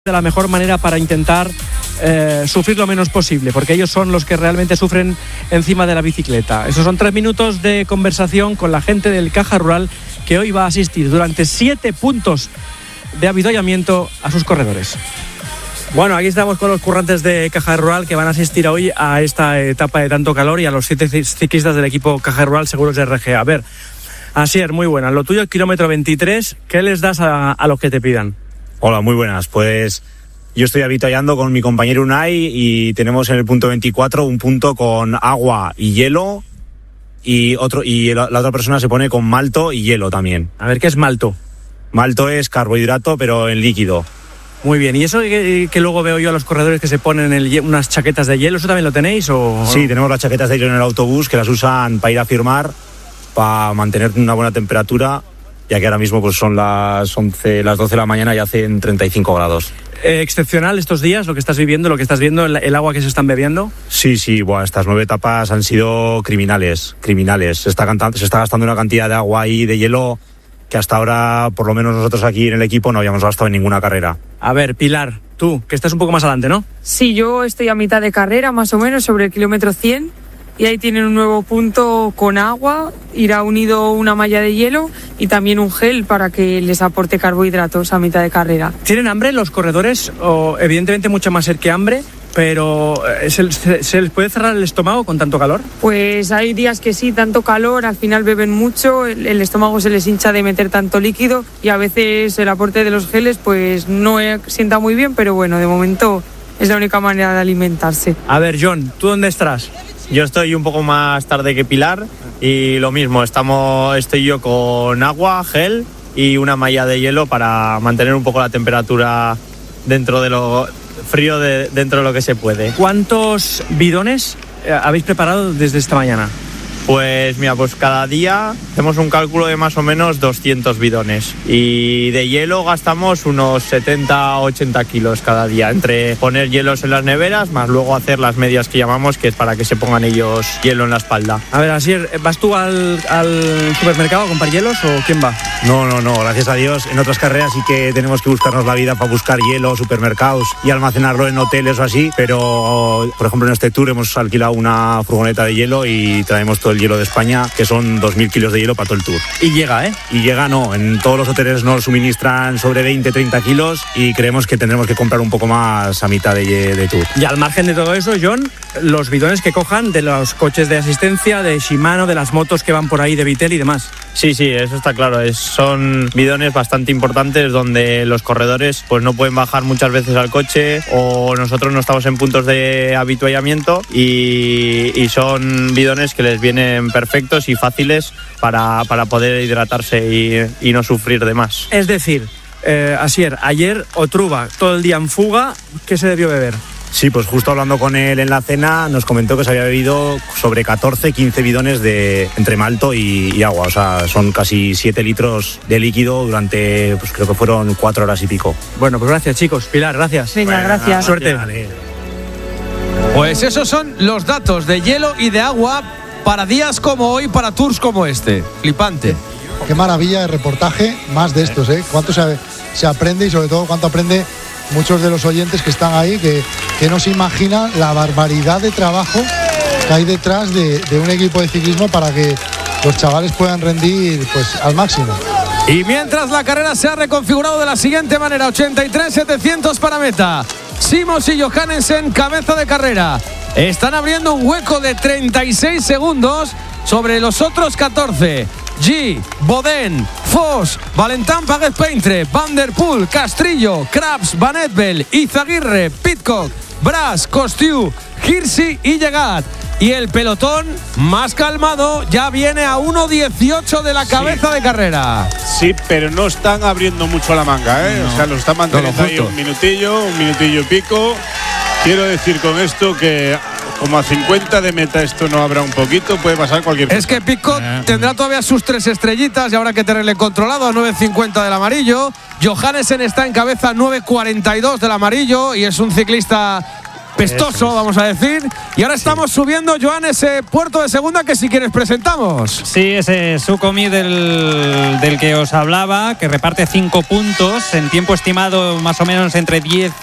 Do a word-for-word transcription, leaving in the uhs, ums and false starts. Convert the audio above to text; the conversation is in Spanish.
de la mejor manera para intentar eh, sufrir lo menos posible, porque ellos son los que realmente sufren encima de la bicicleta. Esos son tres minutos de conversación con la gente del Caja Rural, que hoy va a asistir durante siete puntos de avituallamiento a sus corredores. Bueno, aquí estamos con los currantes de Caja Rural que van a asistir hoy a esta etapa de tanto calor y a los siete ciclistas del equipo Caja Rural Seguros de R G. A ver, Asier, muy buenas. Lo tuyo, kilómetro veintitrés, ¿qué les das a, a los que te pidan? Hola, muy buenas. Pues yo estoy avituallando con mi compañero Unai y tenemos en el punto veinticuatro un punto con agua y hielo y otro y la, la otra persona se pone con malto y hielo también. A ver, ¿qué es malto? Malto es carbohidrato, pero en líquido. Muy bien. ¿Y eso que, que luego veo yo a los corredores que se ponen el, unas chaquetas de hielo, eso también lo tenéis? O... Sí, tenemos las chaquetas de hielo en el autobús que las usan para ir a firmar, para mantener una buena temperatura, ya que ahora mismo pues son las once, las doce de la mañana y hacen treinta y cinco grados. Eh, ¿Excepcional estos días lo que estás viviendo, lo que estás viendo, el, el agua que se están bebiendo? Sí, sí, bueno, estas nueve etapas han sido criminales, criminales. Se está, cantando, se está gastando una cantidad de agua y de hielo que hasta ahora, por lo menos nosotros aquí en el equipo, no habíamos gastado en ninguna carrera. A ver, Pilar, tú, que estás un poco más adelante, ¿no? Sí, yo estoy a mitad de carrera, más o menos, sobre el kilómetro cien. Y ahí tienen un nuevo punto con agua, irá unido una malla de hielo y también un gel para que les aporte carbohidratos a mitad de carrera. ¿Tienen hambre los corredores? O, evidentemente mucha más sed que hambre, pero ¿se, se, ¿se les puede cerrar el estómago con tanto calor? Pues hay días que sí, tanto calor, al final beben mucho, el, el estómago se les hincha de meter tanto líquido y a veces el aporte de los geles pues no sienta muy bien, pero bueno, de momento es la única manera de alimentarse. A ver, John, ¿tú dónde estás? Yo estoy un poco más tarde que Pilar y lo mismo, estamos, estoy yo con agua, gel y una malla de hielo para mantener un poco la temperatura dentro de lo frío, de, dentro de lo que se puede. ¿Cuántos bidones habéis preparado desde esta mañana? Pues mira, pues cada día hacemos un cálculo de más o menos doscientos bidones y de hielo gastamos unos setenta a ochenta kilos cada día, entre poner hielos en las neveras más luego hacer las medias que llamamos, que es para que se pongan ellos hielo en la espalda. A ver, Asier, ¿vas tú al, al supermercado a comprar hielos o quién va? No, no, no, gracias a Dios. En otras carreras sí que tenemos que buscarnos la vida para buscar hielo, supermercados y almacenarlo en hoteles o así, pero por ejemplo en este tour hemos alquilado una furgoneta de hielo y traemos todo el hielo de España, que son dos mil kilos de hielo para todo el tour. Y llega, ¿eh? Y llega, no, en todos los hoteles nos suministran sobre veinte, treinta kilos y creemos que tendremos que comprar un poco más a mitad de, de tour. Y al margen de todo eso, John, los bidones que cojan de los coches de asistencia, de Shimano, de las motos que van por ahí, de Vitel y demás. Sí, sí, eso está claro. Es, son bidones bastante importantes donde los corredores pues no pueden bajar muchas veces al coche o nosotros no estamos en puntos de avituallamiento y, y son bidones que les vienen perfectos y fáciles para, para poder hidratarse y, y no sufrir de más. Es decir, eh, Asier, ayer Otruba todo el día en fuga, ¿qué se debió beber? Sí, pues justo hablando con él en la cena nos comentó que se había bebido sobre catorce, quince bidones de entre malto y, y agua, o sea, son casi siete litros de líquido durante, pues creo que fueron cuatro horas y pico. Bueno, pues gracias chicos. Pilar, gracias. Venga, bueno, gracias. Suerte. Vale. Pues esos son los datos de hielo y de agua para días como hoy, para tours como este. Flipante. Qué maravilla de reportaje, más de estos, ¿eh? Cuánto se, se aprende y sobre todo cuánto aprende muchos de los oyentes que están ahí, que, que no se imaginan la barbaridad de trabajo que hay detrás de, de un equipo de ciclismo para que los chavales puedan rendir pues al máximo. Y mientras la carrera se ha reconfigurado de la siguiente manera, ochenta y tres setecientos para meta. Simos y Johannesen, cabeza de carrera. Están abriendo un hueco de treinta y seis segundos sobre los otros catorce. G, Boden, Foss, Valentán Paguez Peintre, Van der Poel, Castrillo, Krabs, Van Etbel, Izaguirre, Pidcock, Bras, Costiu, Hirsi y Llegat. Y el pelotón más calmado ya viene a uno dieciocho de la cabeza sí. de carrera. Sí, pero no están abriendo mucho la manga, ¿eh? No. O sea, lo están manteniendo no, ahí un minutillo, un minutillo y pico. Quiero decir con esto que como a cincuenta de meta esto no habrá un poquito, puede pasar cualquier cosa. Es que Pidcock eh. tendrá todavía sus tres estrellitas y habrá que tenerle controlado a nueve cincuenta del amarillo. Johannesen está en cabeza nueve cuarenta y dos del amarillo y es un ciclista apestoso, es. vamos a decir. Y ahora estamos sí. subiendo, Joan, ese puerto de segunda que si quieres presentamos. Sí, ese Sukhumvit del, del que os hablaba, que reparte cinco puntos en tiempo estimado más o menos entre diez